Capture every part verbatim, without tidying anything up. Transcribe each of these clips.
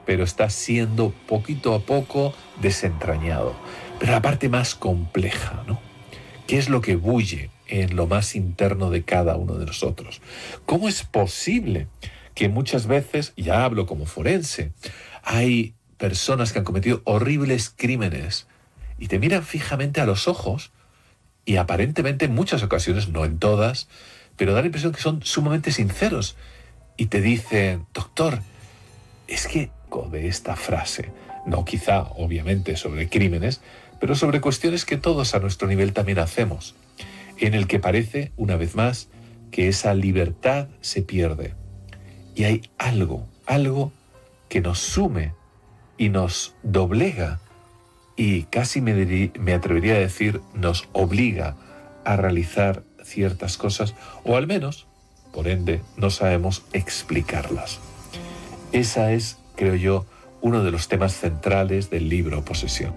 pero está siendo poquito a poco desentrañado. Pero la parte más compleja, ¿no? ¿Qué es lo que bulle en lo más interno de cada uno de nosotros? ¿Cómo es posible que muchas veces, ya hablo como forense, hay personas que han cometido horribles crímenes y te miran fijamente a los ojos y aparentemente en muchas ocasiones, no en todas, pero da la impresión que son sumamente sinceros y te dicen, doctor, es que de esta frase, no quizá obviamente sobre crímenes, pero sobre cuestiones que todos a nuestro nivel también hacemos, en el que parece, una vez más, que esa libertad se pierde. Y hay algo, algo que nos sume y nos doblega y casi me, dirí, me atrevería a decir nos obliga a realizar ciertas cosas, o al menos, por ende, no sabemos explicarlas. Esa es, creo yo, uno de los temas centrales del libro Posesión.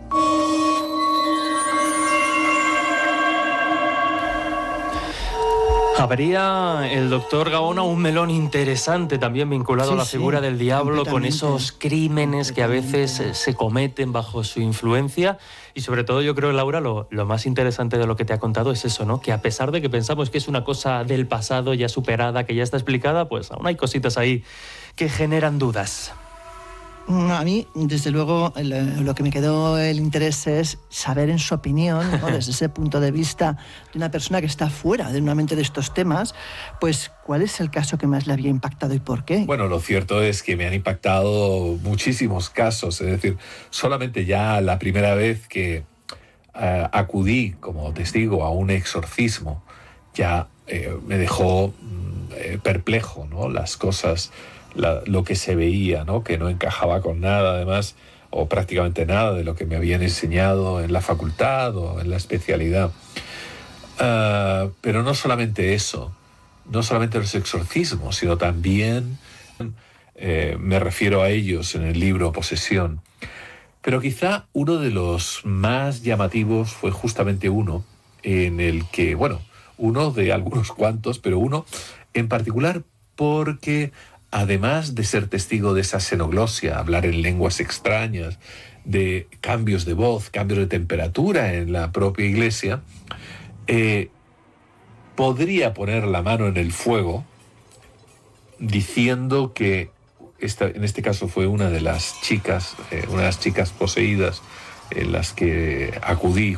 Habría el doctor Gaona un melón interesante también vinculado sí, a la figura sí, del diablo, con esos crímenes que a veces se cometen bajo su influencia. Y sobre todo yo creo, Laura, lo, lo más interesante de lo que te ha contado es eso, ¿no? Que a pesar de que pensamos que es una cosa del pasado ya superada, que ya está explicada, pues aún hay cositas ahí que generan dudas. A mí, desde luego, lo que me quedó el interés es saber, en su opinión, ¿no? Desde ese punto de vista de una persona que está fuera de una mente de estos temas, pues, ¿cuál es el caso que más le había impactado y por qué? Bueno, lo cierto es que me han impactado muchísimos casos, es decir, solamente ya la primera vez que uh, acudí como testigo a un exorcismo, ya eh, me dejó eh, perplejo, ¿no? Las cosas... La, lo que se veía, ¿no? Que no encajaba con nada, además, o prácticamente nada de lo que me habían enseñado en la facultad o en la especialidad. Uh, pero no solamente eso, no solamente los exorcismos, sino también, eh, me refiero a ellos en el libro Posesión, pero quizá uno de los más llamativos fue justamente uno en el que, bueno, uno de algunos cuantos, pero uno en particular porque... Además de ser testigo de esa xenoglosia, hablar en lenguas extrañas, de cambios de voz, cambios de temperatura en la propia iglesia, eh, podría poner la mano en el fuego diciendo que, esta, en este caso fue una de las chicas, eh, una de las chicas poseídas en las que acudí